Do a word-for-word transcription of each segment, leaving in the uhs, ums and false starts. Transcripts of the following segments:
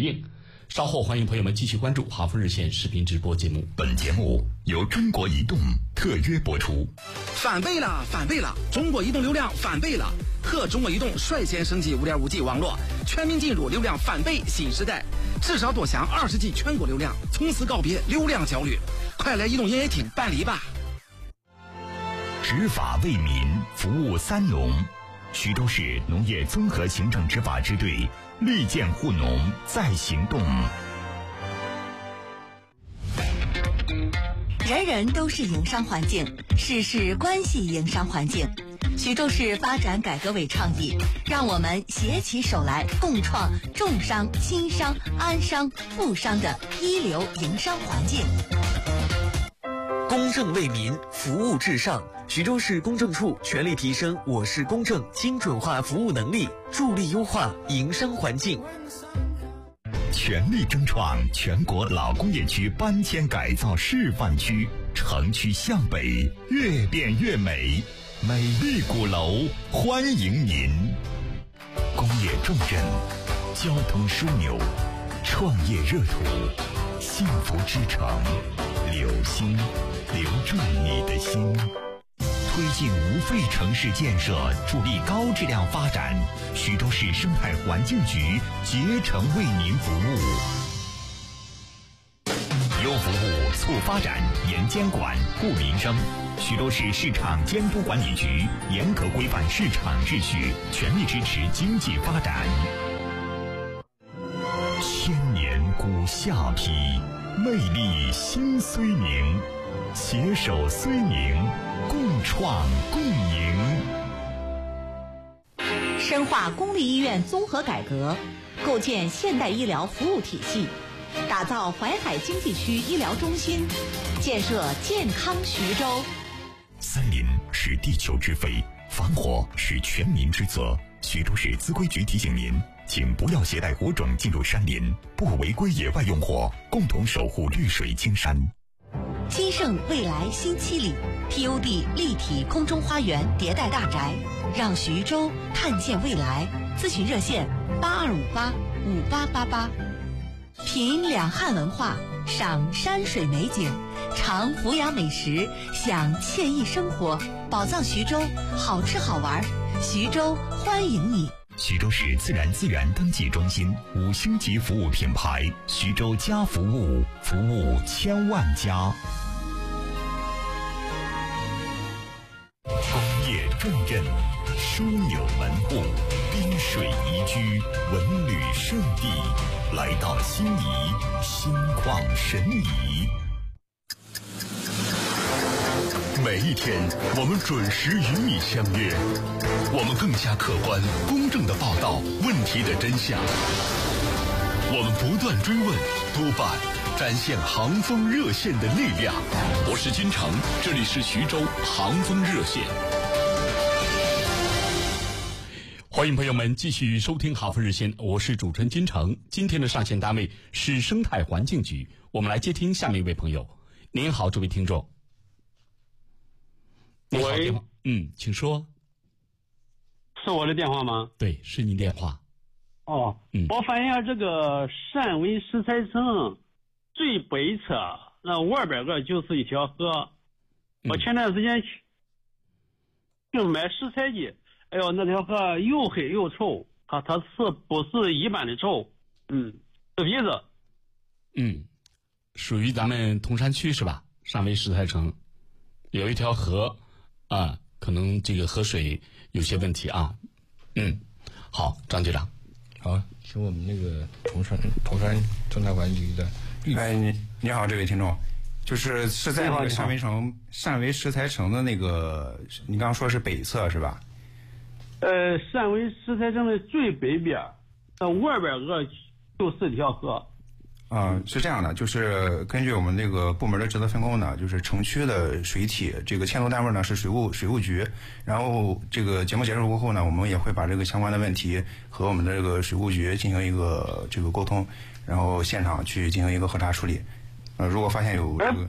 应。稍后欢迎朋友们继续关注哈佛热线视频直播节目。 本节目由中国移动特约播出。 翻倍了，翻倍了！中国移动流量翻倍了！和中国移动率先升级 五点五 G 网络，全面进入流量翻倍新时代。至少多享二十 G 全国流量，从此告别流量焦虑。快来移动营业厅办理吧！ 执法为民，服务三农。徐州市农业综合行政执法支队绿箭护农在行动。 人人都是营商环境，事事关系营商环境。徐州市发展改革委倡议，让我们携起手来，共创重商、轻商、安商、富商的一流营商环境。 公正为民，服务至上。徐州市公证处全力提升我市公证精准化服务能力，助力优化营商环境。 全力争创全国老工业区搬迁改造示范区，城区向北越变越美，美丽鼓楼欢迎您。工业重镇，交通枢纽，创业热土，幸福之城，留心留住你的心。推进无废城市建设，助力高质量发展。徐州市生态环境局竭诚为您服务。优服务促发展，严监管护民生。徐州市市场监督管理局严格规范市场秩序，全力支持经济发展。千年古下邳，魅力新睢宁。携手睢宁，共创共赢。 深化公立医院综合改革，构建现代医疗服务体系，打造淮海经济区医疗中心，建设健康徐州。 森林是地球之肺，防火是全民之责。徐州市资规局提醒您，请不要携带火种进入山林，不违规野外用火，共同守护绿水青山。 金盛未来新七里 T O D 立体空中花园迭代大宅，让徐州看见未来。咨询热线八二五八五八八八。品两汉文化，赏山水美景，尝福雅美食，享惬意生活。宝藏徐州，好吃好玩，徐州欢迎你。 徐州市自然资源登记中心五星级服务品牌，徐州家服务，服务千万家。工业重镇，枢纽门户，滨水宜居，文旅胜地，来到心仪，心旷神怡。每一天，我们准时与你相约，我们更加客观、公正地报道问题的真相。我们不断追问、督办，展现航风热线的力量。我是金城，这里是徐州航风热线。 欢迎朋友们继续收听哈佛热线，我是主持人金城。今天的上线单位是生态环境局，我们来接听下面一位朋友。您好，这位听众。你好，电话，嗯，请说。 是我的电话吗？ 对，是您电话。 哦， 嗯， 我发现这个汕尾石材城最北侧那五二百个就是一条河。 嗯、 我前段时间去就买食材去，哎呦，那条河又黑又臭，它它是不是一般的臭？嗯，是鼻子。 嗯，属于咱们铜山区是吧？汕尾石材城有一条河。啊，可能这个河水有些问题啊。嗯，好，张局长。 好，请我们那个铜山铜山生态环境局的。 哎，你你好，这位听众，就是是在那个汕尾城汕尾石材城的那个，你刚刚说是北侧是吧？ 呃，汕尾石材城的最北边，那五二百个就是一条河。 啊、呃，是这样的，就是根据我们这个部门的职责分工呢，就是城区的水体这个牵头单位呢是水务水务局，然后这个节目结束过后呢，我们也会把这个相关的问题和我们的这个水务局进行一个这个沟通，然后现场去进行一个核查处理。呃，如果发现有这个，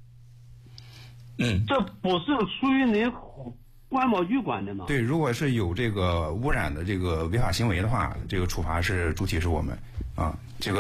嗯， 这不是属于你环保局管的吗？ 对，如果是有这个污染的这个违法行为的话，这个处罚是主体是我们啊，这个。